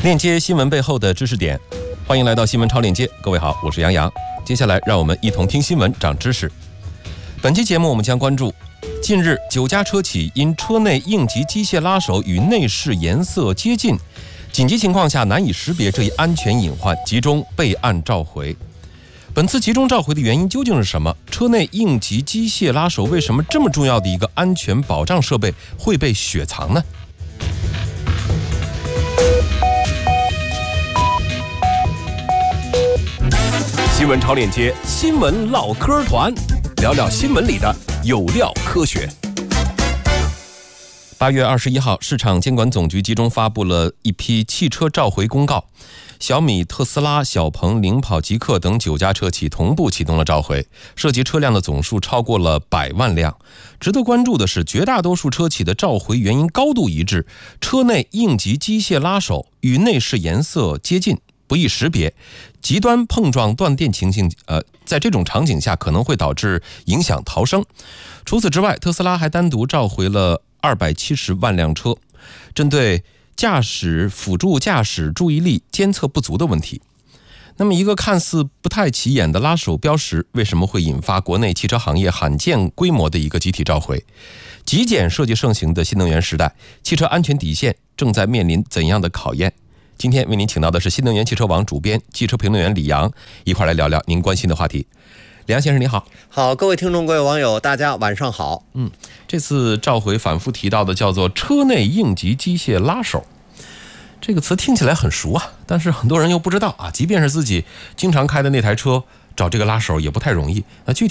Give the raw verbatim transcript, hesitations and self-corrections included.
链接新闻背后的知识点，欢迎来到新闻超链接。各位好，我是杨洋。接下来让我们一同听新闻，长知识。本期节目我们将关注：近日九家车企因车内应急机械拉手与内饰颜色接近，紧急情况下难以识别这一安全隐患，集中备案召回。本次集中召回的原因究竟是什么？车内应急机械拉手为什么这么重要的一个安全保障设备会被雪藏呢？新闻超链接，新闻唠嗑团，聊聊新闻里的有料科学。八月二十一号，市场监管总局集中发布了一批汽车召回公告，小米、特斯拉、小鹏、领跑、极客等九家车企同步启动了召回，涉及车辆的总数超过了百万辆。值得关注的是，绝大多数车企的召回原因高度一致，车内应急机械拉手与内饰颜色接近，不易识别，极端碰撞断电情形，呃，在这种场景下可能会导致影响逃生。除此之外，特斯拉还单独召回了二百七十万辆车，针对驾驶辅助驾驶注意力监测不足的问题。那么一个看似不太起眼的拉手标识，为什么会引发国内汽车行业罕见规模的一个集体召回？极简设计盛行的新能源时代，汽车安全底线正在面临怎样的考验？今天为您请到的是新能源汽车网主编、汽车评论员李阳，一块来聊聊您关心的话题。李阳先生你好。 好，各位听众各位网友大家晚上好。 嗯，这次召回反复提到的叫做车内应急机械拉手，这个词听起来很熟啊，但是很多人又不知道啊，即便是自己经常开的那台车，找这个拉手也不太容易。那具体